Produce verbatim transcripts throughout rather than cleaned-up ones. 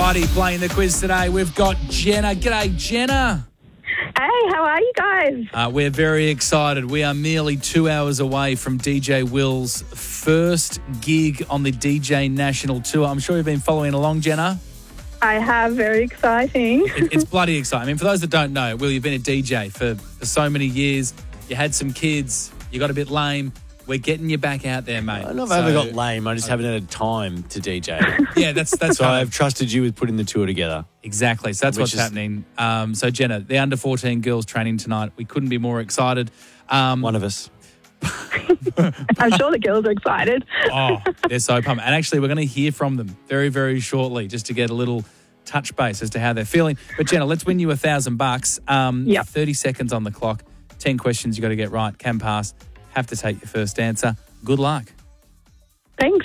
Righty, playing the quiz today, we've got Jenna. G'day, Jenna. Hey, how are you guys? Uh, we're very excited. We are merely two hours away from D J Will's first gig on the D J National Tour. I'm sure you've been following along, Jenna. I have. Very exciting. It, it's bloody exciting. I mean, for those that don't know, Will, you've been a D J for, for so many years. You had some kids. You got a bit lame. We're getting you back out there, mate. I don't know if So- I ever got lame. I just haven't had time to D J. Yeah, that's that's So kind I've of, trusted you with putting the tour together. exactly. So that's Which what's is- happening. Um, so Jenna, the under fourteen girls training tonight. We couldn't be more excited. Um, One of us. I'm sure the girls are excited. Oh, they're so pumped. And actually, we're going to hear from them very, very shortly just to get a little touch base as to how they're feeling. But Jenna, let's win you a thousand bucks. Um, Yep. thirty seconds on the clock. ten questions you got to get right. Can pass. Have to take your first answer. Good luck. Thanks.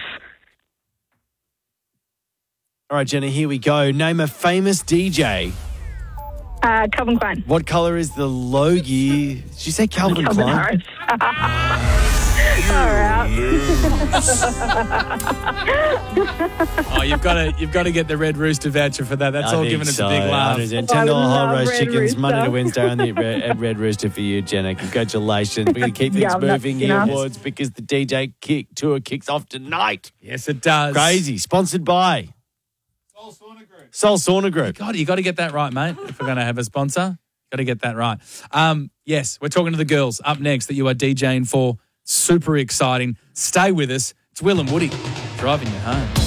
All right, Jenna, here we go. Name a famous D J. Uh, Calvin Klein. What colour is the Logie? Did you say Calvin, Calvin Klein? Harris. All right. Oh, you've got to you've got to get the Red Rooster voucher for that. That's I all think giving us so. a big laugh. ten I dollars love whole roast Red chickens, Rooster. Monday to Wednesday on the Red, Red Rooster for you, Jenna. Congratulations. We're going to keep things Yeah, that's moving here, enough. awards, because the D J kick tour kicks off tonight. Yes, it does. Crazy. Sponsored by Soul Sauna Group. Soul Sauna Group. God, you got to get that right, mate. If we're going to have a sponsor, got to get that right. Um, yes, we're talking to the girls up next that you are DJing for. Super exciting. Stay with us. It's Will and Woody driving you home.